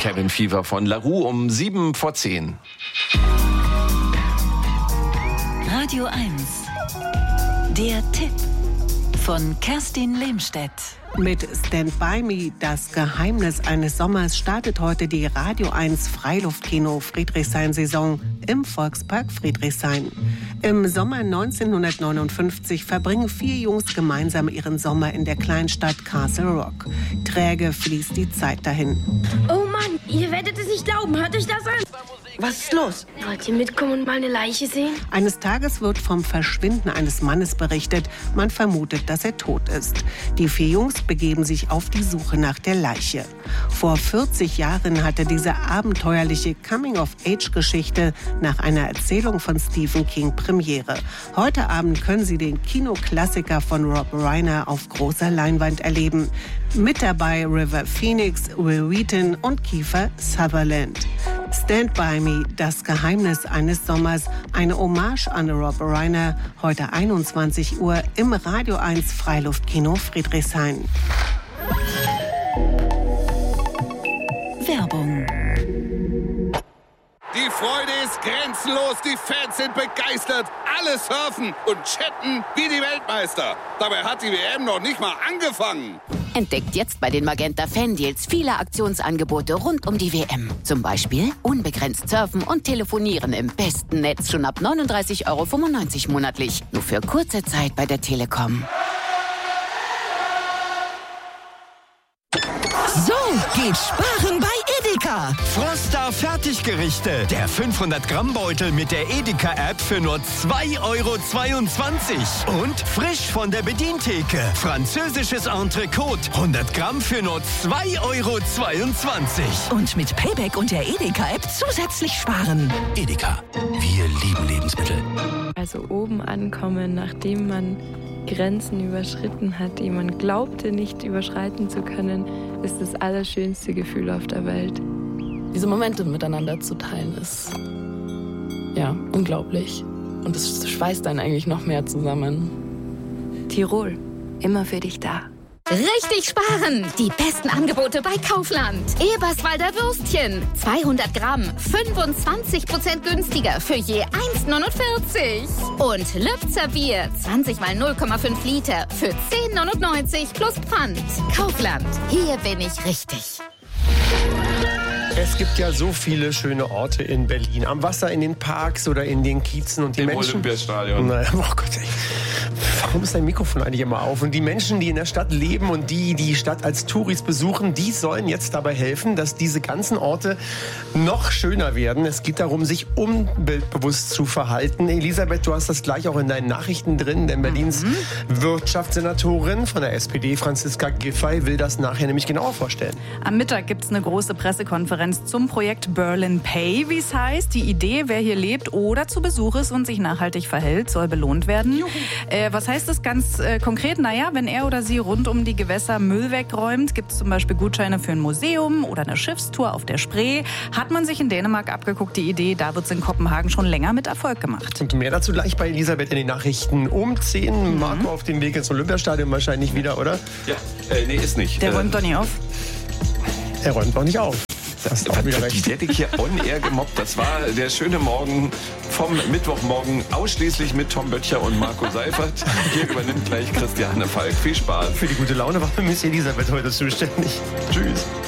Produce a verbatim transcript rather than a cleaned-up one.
Cabin Fever von La Roux um sieben vor zehn. Radio eins. Der Tipp von Kerstin Lehmstedt. Mit Stand By Me, das Geheimnis eines Sommers, startet heute die Radio eins Freiluftkino Friedrichshain-Saison im Volkspark Friedrichshain. Im Sommer neunzehnhundertneunundfünfzig verbringen vier Jungs gemeinsam ihren Sommer in der Kleinstadt Castle Rock. Träge fließt die Zeit dahin. Oh Mann, ihr werdet es nicht glauben. Hört euch das an. Was ist los? Wollt ihr mitkommen und mal eine Leiche sehen? Eines Tages wird vom Verschwinden eines Mannes berichtet. Man vermutet, dass er tot ist. Die vier Jungs begeben sich auf die Suche nach der Leiche. Vor vierzig Jahren hatte diese abenteuerliche Coming-of-Age-Geschichte nach einer Erzählung von Stephen King Premiere. Heute Abend können Sie den Kinoklassiker von Rob Reiner auf großer Leinwand erleben. Mit dabei River Phoenix, Will Wheaton und Kiefer Sutherland. Stand By Me, das Geheimnis eines Sommers, eine Hommage an Rob Reiner, heute einundzwanzig Uhr im Radio eins Freiluftkino Friedrichshain. Werbung. Die Freude ist grenzenlos, die Fans sind begeistert, alle surfen und chatten wie die Weltmeister. Dabei hat die W M noch nicht mal angefangen. Entdeckt jetzt bei den Magenta Fan-Deals viele Aktionsangebote rund um die W M. Zum Beispiel unbegrenzt surfen und telefonieren im besten Netz schon ab neununddreißig Euro fünfundneunzig monatlich. Nur für kurze Zeit bei der Telekom. So geht Sparen bei Edeka. Froster Fertiggerichte. Der fünfhundert Gramm Beutel mit der Edeka-App für nur zwei Euro zweiundzwanzig. Und frisch von der Bedientheke. Französisches Entrecote. hundert Gramm für nur zwei Euro zweiundzwanzig. Und mit Payback und der Edeka-App zusätzlich sparen. Edeka. Wir lieben Lebensmittel. Also oben ankommen, nachdem man Grenzen überschritten hat, die man glaubte nicht überschreiten zu können, ist das allerschönste Gefühl auf der Welt. Diese Momente miteinander zu teilen ist, ja, unglaublich. Und es schweißt einen eigentlich noch mehr zusammen. Tirol, immer für dich da. Richtig sparen! Die besten Angebote bei Kaufland. Eberswalder Würstchen. zweihundert Gramm. fünfundzwanzig Prozent günstiger für je eins neunundvierzig. Und Lübzer Bier. zwanzig mal null Komma fünf Liter für zehn neunundneunzig plus Pfand. Kaufland. Hier bin ich richtig. Es gibt ja so viele schöne Orte in Berlin. Am Wasser, in den Parks oder in den Kiezen. Und die Im Menschen... Olympiastadion. Naja, oh Gott, ey. Warum ist dein Mikrofon eigentlich immer auf? Und die Menschen, die in der Stadt leben und die die Stadt als Touris besuchen, die sollen jetzt dabei helfen, dass diese ganzen Orte noch schöner werden. Es geht darum, sich umweltbewusst zu verhalten. Elisabeth, du hast das gleich auch in deinen Nachrichten drin, denn Berlins mhm. Wirtschaftssenatorin von der S P D, Franziska Giffey, will das nachher nämlich genauer vorstellen. Am Mittag gibt es eine große Pressekonferenz zum Projekt Berlin Pay, wie es heißt. Die Idee, wer hier lebt oder zu Besuch ist und sich nachhaltig verhält, soll belohnt werden. Äh, was heißt das ganz äh, konkret? Naja, wenn er oder sie rund um die Gewässer Müll wegräumt, gibt es zum Beispiel Gutscheine für ein Museum oder eine Schiffstour auf der Spree. Hat man sich in Dänemark abgeguckt, die Idee, da wird es in Kopenhagen schon länger mit Erfolg gemacht. Und mehr dazu gleich bei Elisabeth in den Nachrichten um zehn. Mhm. Marco auf dem Weg ins Olympiastadion wahrscheinlich wieder, oder? Ja, äh, nee, ist nicht. Der äh, räumt doch nicht auf. Er räumt doch nicht auf. Das die werde ich hier on air gemobbt. Das war der schöne Morgen vom Mittwochmorgen, ausschließlich mit Tom Böttcher und Marco Seifert. Hier übernimmt gleich Christiane Falk. Viel Spaß. Für die gute Laune war Miss Elisabeth heute zuständig. Tschüss.